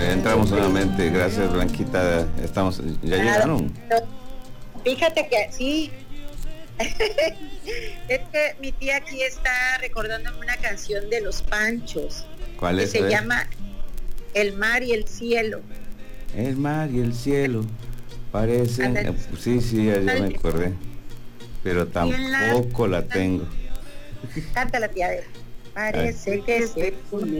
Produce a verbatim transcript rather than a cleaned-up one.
entramos nuevamente. Gracias, Blanquita. Estamos, ¿ya llegaron? Fíjate que sí. Es que mi tía aquí está recordándome una canción de Los Panchos. ¿Cuál es? Que se llama El mar y el cielo. El mar y el cielo parecen... Ándale. Sí, sí, ya, ya me acordé. Pero tampoco la tengo. Cántala, tía. Parece que se